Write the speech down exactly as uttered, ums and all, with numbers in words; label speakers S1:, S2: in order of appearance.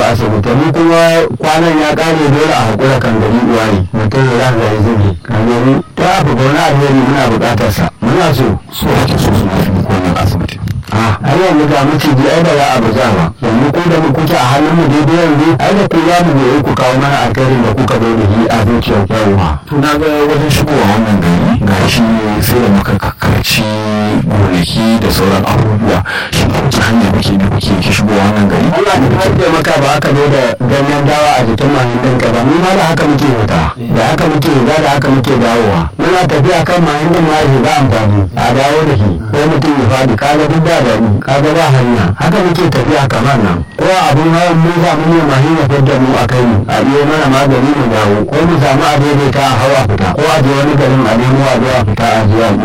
S1: tafi asibiti mu kuma kwanan ya kare dole a hakura kan gari uwaye mutum ya zanga ya zubi kan gari ta abu ga wani alheri muna buƙatar sa muna so
S2: so ake so su mafi kwanan asibiti
S1: a ai yanzu ga maciji ai ba za a baza ba yanzu ko da mu kuke a hannun mu daidai yanzu ai da ku za mu goyi ku kawo mana alkhairin da kuka zo da shi a zuciyar yawa
S2: to na ga wajen shigowa wannan gari ga shi sai da muka kakkarci gonaki da sauran abubuwa shi ba wace hanya muke da kuke ki shigowa wannan gari
S1: Allah ya hajje maka ba aka zo da ganyen dawa a jikin mahindin ka ba mu ma da haka muke wuta da haka muke wuta da haka muke dawowa muna tafiya kan mahindin ma shi ba amfani a dawo da shi ko mutum ya faɗi kaga duk da daɗi kaga ba hanya haka muke tafiya kamar nan ko abun hawan mu za mu ne mahin ya fidda mu a kai mu a iyo mana magani mu dawo ko mu samu a daidaita a hawa fita ko a je wani garin a nemo a zuwa fita a jiya